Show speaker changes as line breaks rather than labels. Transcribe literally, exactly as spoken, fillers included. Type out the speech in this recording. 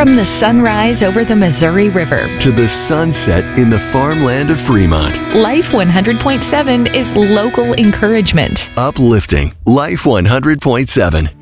From the sunrise over the Missouri River
to the sunset in the farmland of Fremont.
Life one hundred point seven is local encouragement.
Uplifting Life one hundred point seven.